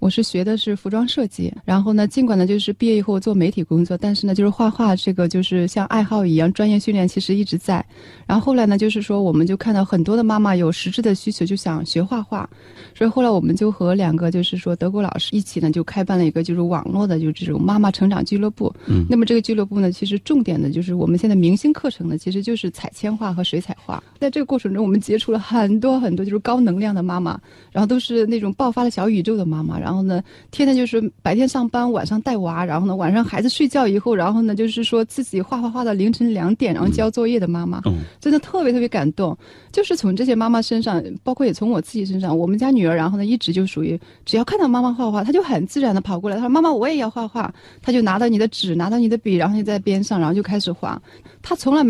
我是学的是服装设计，然后呢，尽管呢就是毕业以后做媒体工作，但是呢就是画画这个就是像爱好一样，专业训练其实一直在。然后后来呢就是说我们就看到很多的妈妈有实质的需求，就想学画画，所以后来我们就和2个就是说德国老师一起呢就开办了一个就是网络的就这种妈妈成长俱乐部。那么这个俱乐部呢，其实重点的就是我们现在明星课程呢，其实就是彩铅画和水彩画。在这个过程中，我们接触了很多就是高能量的妈妈，然后都是那种爆发了小宇宙的妈妈，然后呢，天天就是白天上班，晚上带娃，然后呢，晚上孩子睡觉以后，然后呢，就是说自己画到凌晨2点，然后交作业的妈妈，真的特别特别感动。就是从这些妈妈身上，包括也从我自己身上，我们家女儿，然后呢，一直就属于只要看到妈妈画画，她就很自然的跑过来，她说妈妈我也要画画，她就拿到你的纸，拿到你的笔，然后就在边上，然后就开始画，她从来没